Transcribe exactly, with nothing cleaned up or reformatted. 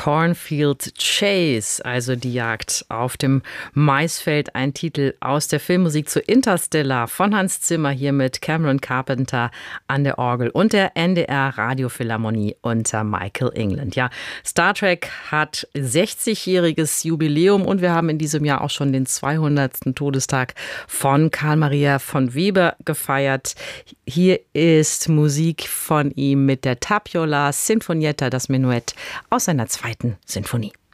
Cornfield Chase, also die Jagd auf dem Maisfeld, ein Titel aus der Filmmusik zu Interstellar von Hans Zimmer, hier mit Cameron Carpenter an der Orgel und der N D R Radiophilharmonie unter Michael England. Ja, Star Trek hat sechzigjähriges Jubiläum und wir haben in diesem Jahr auch schon den zweihundertsten Todestag von Carl Maria von Weber gefeiert. Hier ist Musik von ihm mit der Tapiola Sinfonietta, das Menuett aus seiner zweiten Sinfonie.